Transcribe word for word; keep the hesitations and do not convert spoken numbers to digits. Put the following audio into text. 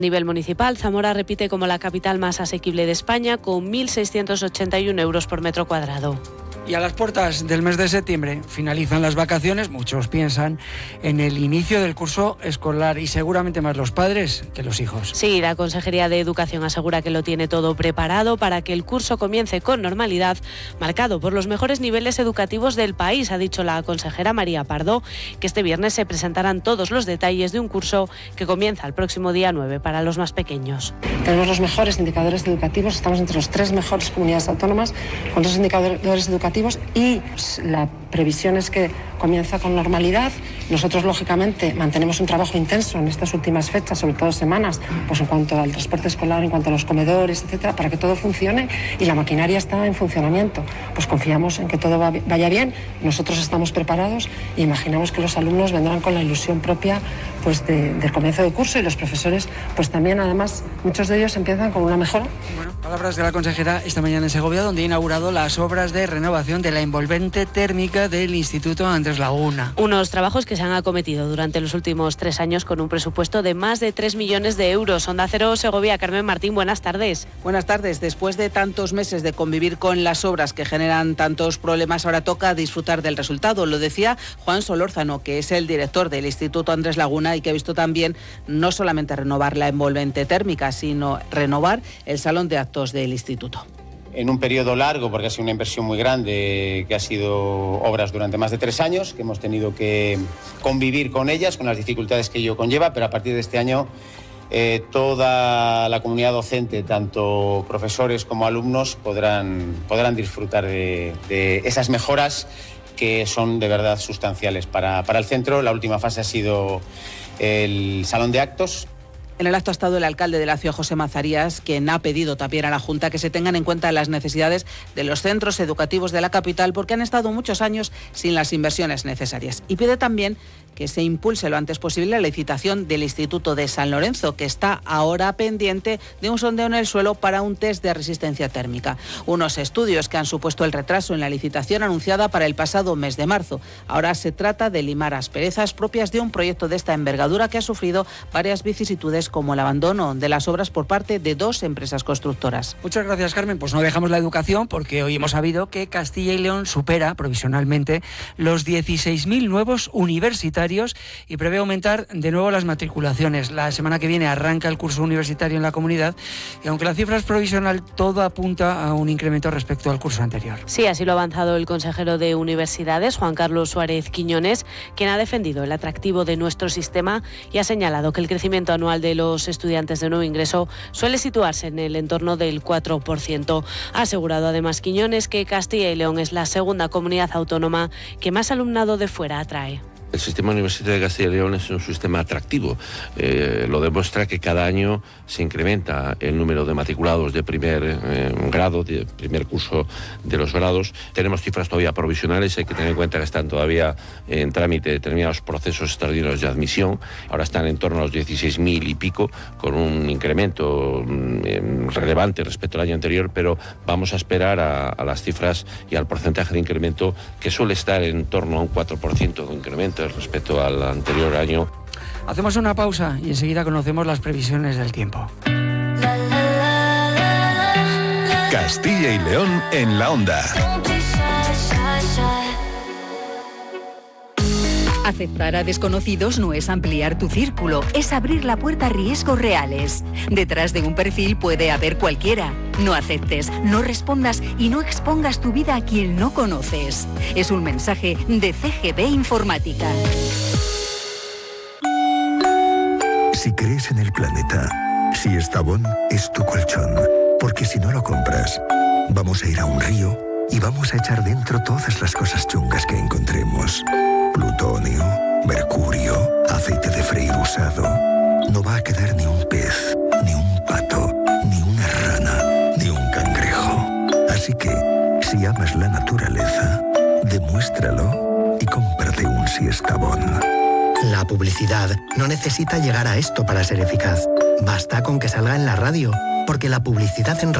A nivel municipal, Zamora repite como la capital más asequible de España, con mil seiscientos ochenta y uno euros por metro cuadrado. Y a las puertas del mes de septiembre finalizan las vacaciones. Muchos piensan en el inicio del curso escolar y seguramente más los padres que los hijos. Sí, la Consejería de Educación asegura que lo tiene todo preparado para que el curso comience con normalidad, marcado por los mejores niveles educativos del país. Ha dicho la consejera María Pardo que este viernes se presentarán todos los detalles de un curso que comienza el próximo día nueve para los más pequeños. Tenemos los mejores indicadores educativos, estamos entre las tres mejores comunidades autónomas con los indicadores educativos. Y la previsión es que comienza con normalidad. Nosotros, lógicamente, mantenemos un trabajo intenso en estas últimas fechas, sobre todo semanas, pues en cuanto al transporte escolar, en cuanto a los comedores, etcétera, para que todo funcione y la maquinaria está en funcionamiento. Pues confiamos en que todo va, vaya bien. Nosotros estamos preparados e imaginamos que los alumnos vendrán con la ilusión propia pues de, del comienzo del curso, y los profesores, pues también, además, muchos de ellos empiezan con una mejora. Bueno, palabras de la consejera esta mañana en Segovia, donde ha inaugurado las obras de renovación de la envolvente térmica del Instituto Andrés Laguna. Unos trabajos que se han acometido durante los últimos tres años con un presupuesto de más de tres millones de euros. Onda Cero Segovia, Carmen Martín, buenas tardes. Buenas tardes. Después de tantos meses de convivir con las obras que generan tantos problemas, ahora toca disfrutar del resultado. Lo decía Juan Solórzano, que es el director del Instituto Andrés Laguna y que ha visto también no solamente renovar la envolvente térmica, sino renovar el salón de actos del instituto. En un periodo largo, porque ha sido una inversión muy grande, que ha sido obras durante más de tres años, que hemos tenido que convivir con ellas, con las dificultades que ello conlleva, pero a partir de este año eh, toda la comunidad docente, tanto profesores como alumnos, podrán, podrán disfrutar de, de esas mejoras que son de verdad sustanciales para, para el centro. La última fase ha sido el salón de actos. En el acto ha estado el alcalde de la ciudad, José Mazarías, quien ha pedido también a la Junta que se tengan en cuenta las necesidades de los centros educativos de la capital, porque han estado muchos años sin las inversiones necesarias. Y pide también que se impulse lo antes posible la licitación del Instituto de San Lorenzo, que está ahora pendiente de un sondeo en el suelo para un test de resistencia térmica. Unos estudios que han supuesto el retraso en la licitación anunciada para el pasado mes de marzo. Ahora se trata de limar asperezas propias de un proyecto de esta envergadura que ha sufrido varias vicisitudes, como el abandono de las obras por parte de dos empresas constructoras. Muchas gracias, Carmen. Pues no dejamos la educación, porque hoy hemos sabido que Castilla y León supera provisionalmente los dieciséis mil nuevos universitarios y prevé aumentar de nuevo las matriculaciones. La semana que viene arranca el curso universitario en la comunidad, y aunque la cifra es provisional, todo apunta a un incremento respecto al curso anterior. Sí, así lo ha avanzado el consejero de Universidades, Juan Carlos Suárez Quiñones, quien ha defendido el atractivo de nuestro sistema y ha señalado que el crecimiento anual de los estudiantes de nuevo ingreso suele situarse en el entorno del cuatro por ciento. Ha asegurado además Quiñones que Castilla y León es la segunda comunidad autónoma que más alumnado de fuera atrae. El sistema universitario de Castilla y León es un sistema atractivo. Eh, lo demuestra que cada año se incrementa el número de matriculados de primer eh, grado, de primer curso de los grados. Tenemos cifras todavía provisionales, hay que tener en cuenta que están todavía en trámite determinados procesos extraordinarios de admisión. Ahora están en torno a los dieciséis mil y pico, con un incremento eh, relevante respecto al año anterior, pero vamos a esperar a, a las cifras y al porcentaje de incremento, que suele estar en torno a un cuatro por ciento de incremento respecto al anterior año. Hacemos una pausa y enseguida conocemos las previsiones del tiempo. Castilla y León en la onda. Aceptar a desconocidos no es ampliar tu círculo, es abrir la puerta a riesgos reales. Detrás de un perfil puede haber cualquiera. No aceptes, no respondas y no expongas tu vida a quien no conoces. Es un mensaje de C G B Informática. Si crees en el planeta, si Estabón es tu colchón, porque si no lo compras, vamos a ir a un río y vamos a echar dentro todas las cosas chungas que encontremos. Plutonio, mercurio, aceite de freír usado. No va a quedar ni un pez, ni un pato, ni una rana, ni un cangrejo. Así que, si amas la naturaleza, demuéstralo y cómprate un Siestabón. La publicidad no necesita llegar a esto para ser eficaz. Basta con que salga en la radio, porque la publicidad en